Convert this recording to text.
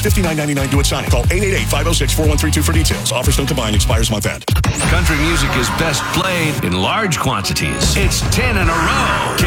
$59.99 do it signing. Call 888-506-4132 for details. Offers don't combine. Expires month end. Country music is best played in large quantities. It's 10 in a row.